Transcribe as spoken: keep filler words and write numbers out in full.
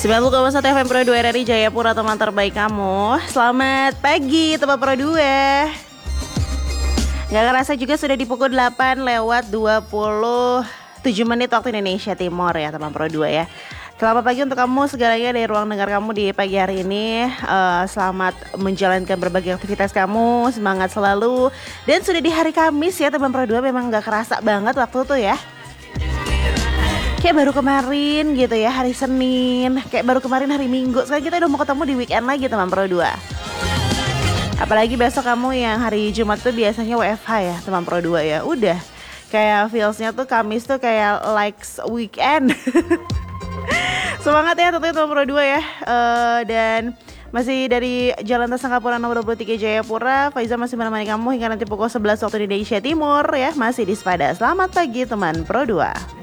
sembilan puluh koma satu F M Pro dua R R I Jayapura, teman terbaik kamu. Selamat pagi teman Pro dua. Gak kerasa juga sudah di pukul delapan lewat dua puluh tujuh menit waktu Indonesia Timur ya teman Pro dua ya. Selamat pagi untuk kamu segalanya dari ruang dengar kamu di pagi hari ini. uh, Selamat menjalankan berbagai aktivitas kamu, semangat selalu. Dan sudah di hari Kamis ya teman Pro dua, memang gak kerasa banget waktu tuh ya. Kayak baru kemarin gitu ya, hari Senin. Kayak baru kemarin hari Minggu. Sekarang kita udah mau ketemu di weekend lagi teman Pro dua. Apalagi besok kamu yang hari Jumat tuh biasanya W F H ya teman Pro dua ya. Udah kayak feelsnya tuh Kamis tuh kayak likes weekend. Semangat ya tentunya teman Pro dua ya. uh, Dan masih dari Jalan Tasangkapura nomor dua puluh tiga Jayapura, Faiza masih menemani kamu hingga nanti pukul sebelas waktu Indonesia Timur ya. Masih di Sepada. Selamat pagi teman Pro dua.